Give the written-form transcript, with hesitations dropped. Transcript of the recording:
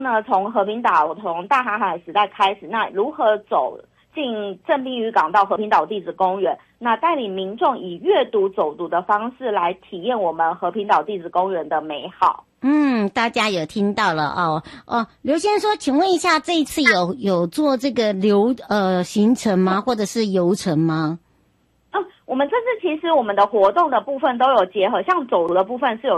那从和平岛从大航海时代开始，那如何走进正滨渔港到和平岛地质公园，那带领民众以阅读走读的方式来体验我们和平岛地质公园的美好。 大家有听到了哦。刘先生说，请问一下，这一次有做这个行程吗？或者是游程吗？ 我们这次其实我们的活动的部分都有结合，像走读的部分是有